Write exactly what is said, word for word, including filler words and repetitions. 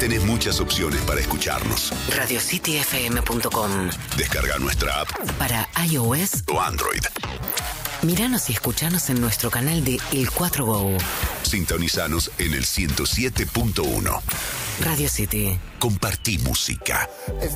Tenés muchas opciones para escucharnos. radio city f m punto com. Descarga nuestra app para iOS o Android. Míranos y escuchanos en nuestro canal de El cuatro Go. Sintonizanos en el ciento siete punto uno. Radio City. Compartí música. It's